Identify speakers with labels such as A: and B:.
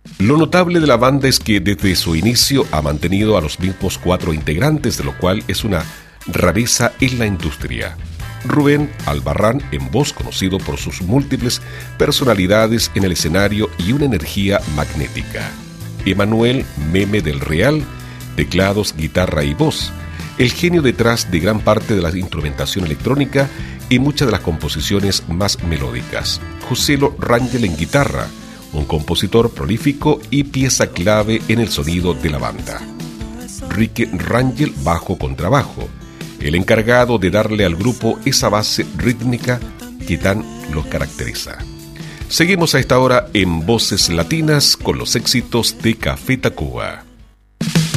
A: Lo notable de la banda es que desde su inicio ha mantenido a los mismos 4 integrantes, de lo cual es una rareza en la industria. Rubén Albarrán en voz, conocido por sus múltiples personalidades en el escenario y una energía magnética. Emanuel Meme del Real, teclados, guitarra y voz, el genio detrás de gran parte de la instrumentación electrónica y muchas de las composiciones más melódicas. Joselo Rangel en guitarra, un compositor prolífico y pieza clave en el sonido de la banda. Rique Rangel bajo contrabajo, el encargado de darle al grupo esa base rítmica que tan los caracteriza. Seguimos a esta hora en Voces Latinas con los éxitos de Café Tacuba.